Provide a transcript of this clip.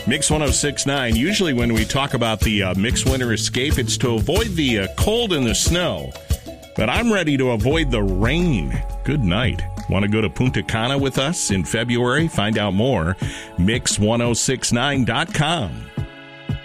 Mix 1069. Usually when we talk about the Mix Winter Escape, it's to avoid the cold and the snow. But I'm ready to avoid the rain. Good night. Want to go to Punta Cana with us in February? Find out more. Mix1069.com.